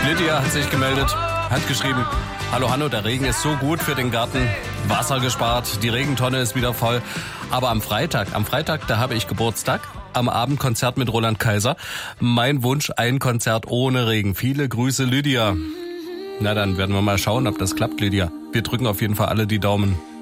Lydia hat sich gemeldet, hat geschrieben: Hallo Hanno, der Regen ist so gut für den Garten. Wasser gespart, die Regentonne ist wieder voll. Aber am Freitag, da habe ich Geburtstag. Am Abend Konzert mit Roland Kaiser. Mein Wunsch, ein Konzert ohne Regen. Viele Grüße, Lydia. Na, dann werden wir mal schauen, ob das klappt, Lydia. Wir drücken auf jeden Fall alle die Daumen.